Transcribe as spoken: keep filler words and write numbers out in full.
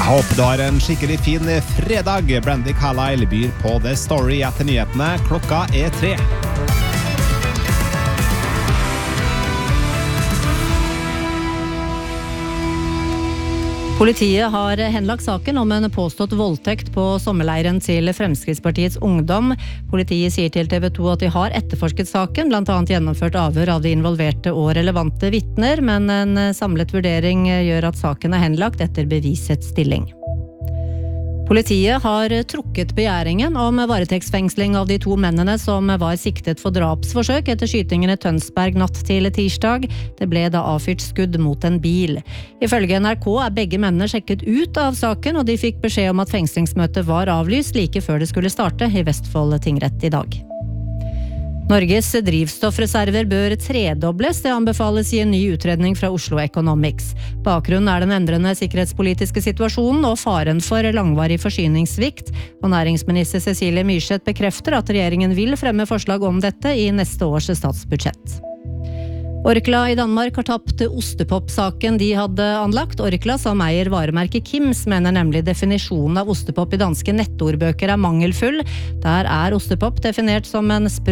Jeg håper du har en skikkelig fin fredag. Brandy Carlisle byr på The Story etter nyhetene. Klokka er tre. Politiet har henlagt saken om en påstått voldtekt på sommerleiren til Fremskrittspartiets ungdom. Politiet sier til T V to at de har etterforsket saken, blant annet gjennomført avhør av de involverte og relevante vittner, men en samlet vurdering gjør at saken er henlagt etter bevisets stilling. Politiet har trukket begjæringen om varetektsfengsling av de to mennene som var siktet for drapsforsøk etter skytingen i Tønsberg natt til tirsdag. Det ble da avfyrt skudd mot en bil. Ifølge N R K er begge mennene sjekket ut av saken, og de fikk beskjed om at fengslingsmøtet var avlyst like før det skulle starte i Vestfold tingrett i dag. Norges drivstoffreserver bør tredobles, det anbefales i en ny utredning fra Oslo Economics. Bakgrunnen er den endrende sikkerhetspolitiske situasjonen og faren for langvarig forsyningssvikt, og næringsminister Cecilie Myrseth bekrefter at regjeringen vil fremme forslag om dette i neste års statsbudsjett. Orkla i Danmark har tapt ostepop-saken de hadde anlagt. Orkla, som eier varemerket Kims, mener nemlig definisjonen av ostepop i danske nettordbøker er mangelfull. Der er ostepop definert som en sprø